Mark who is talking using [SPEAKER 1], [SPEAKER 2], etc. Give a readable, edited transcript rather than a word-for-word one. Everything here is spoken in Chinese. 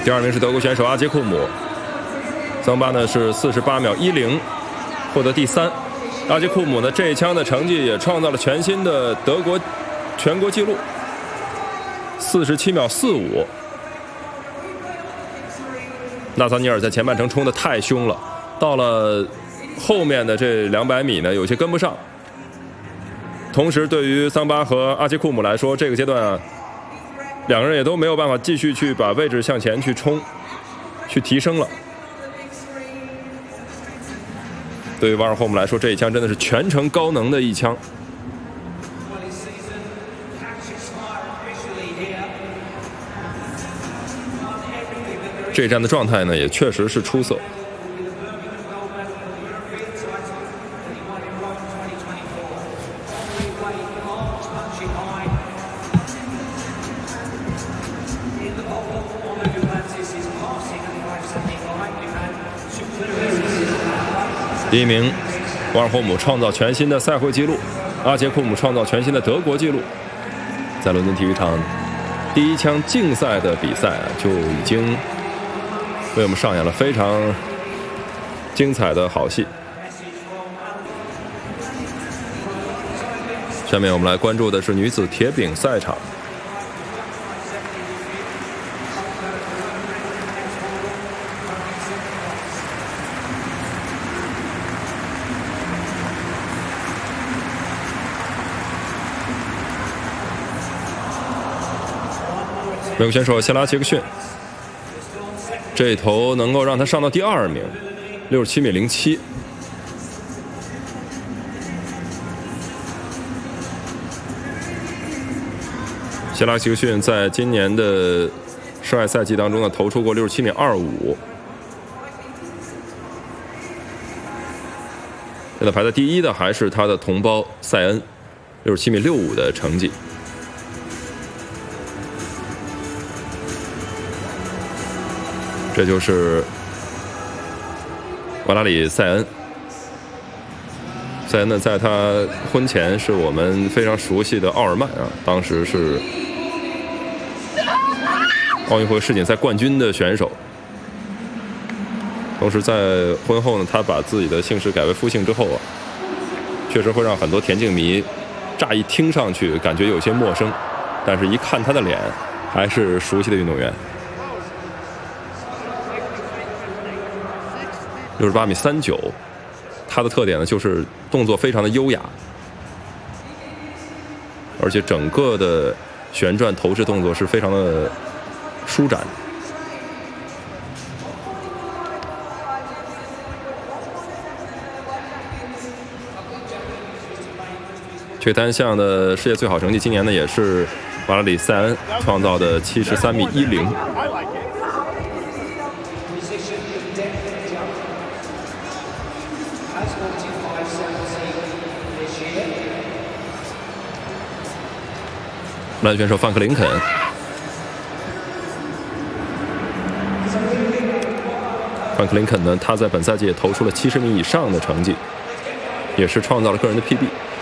[SPEAKER 1] 第2名是德国选手阿杰库姆，桑巴呢是48秒10，获得第3。阿杰库姆呢这一枪的成绩也创造了全新的德国全国纪录，47秒45。纳萨尼尔在前半程冲得太凶了，到了后面的这200米呢有些跟不上。同时对于桑巴和阿杰库姆来说，这个阶段啊2个人也都没有办法继续去把位置向前去冲去提升了。对于瓦尔霍姆来说，这一枪真的是全程高能的一枪。这一战的状态呢也确实是出色。第1名瓦尔霍姆创造全新的赛会纪录，阿杰库姆创造全新的德国纪录。在伦敦体育场第1枪竞赛的比赛就已经为我们上演了非常精彩的好戏。下面我们来关注的是女子铁饼赛场。美国选手谢拉杰克逊，这一头能够让他上到第2名，67米07。谢拉杰克逊在今年的室外赛季当中呢，投出过67米25。现在排在第1的还是他的同胞塞恩，67米65的成绩。这就是瓦拉里·塞恩。塞恩呢，在他婚前是我们非常熟悉的奥尔曼啊，当时是奥运会世锦赛冠军的选手。同时在婚后呢，他把自己的姓氏改为夫姓之后啊，确实会让很多田径迷乍一听上去感觉有些陌生，但是一看他的脸，还是熟悉的运动员。68米39，他的特点呢就是动作非常的优雅，而且整个的旋转投掷动作是非常的舒展。这个单项的世界最好成绩，今年呢也是瓦拉里·塞恩创造的73米10。男选手范克林肯，范克林肯呢，他在本赛季也投出了70米以上的成绩，也是创造了个人的 PB。